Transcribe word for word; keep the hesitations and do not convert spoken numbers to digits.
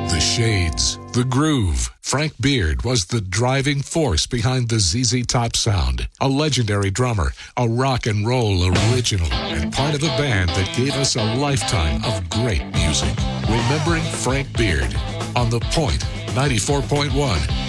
The shades, the groove. Frank Beard was the driving force behind the Z Z Top sound. A legendary drummer, a rock and roll original, and part of a band that gave us a lifetime of great music. Remembering Frank Beard on The Point ninety-four point one.